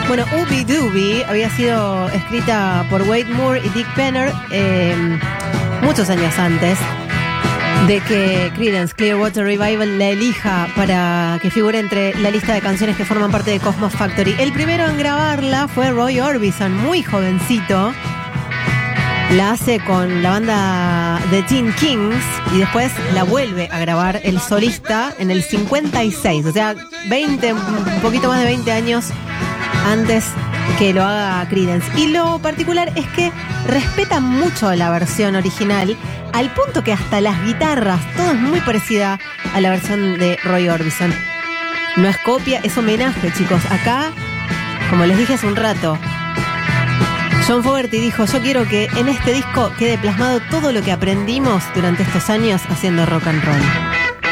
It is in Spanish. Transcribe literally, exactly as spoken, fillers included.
Bueno, Ooby Dooby había sido escrita por Wade Moore y Dick Penner eh, muchos años antes de que Creedence Clearwater Revival la elija para que figure entre la lista de canciones que forman parte de Cosmos Factory. El primero en grabarla fue Roy Orbison, muy jovencito. La hace con la banda The Teen Kings y después la vuelve a grabar el solista en el cincuenta y seis, o sea, veinte, un poquito más de veinte años antes que lo haga Creedence. Y lo particular es que respeta mucho la versión original, al punto que hasta las guitarras, todo es muy parecida a la versión de Roy Orbison. No es copia, es homenaje, chicos. Acá, como les dije hace un rato, John Fogerty dijo: yo quiero que en este disco quede plasmado todo lo que aprendimos durante estos años haciendo rock and roll.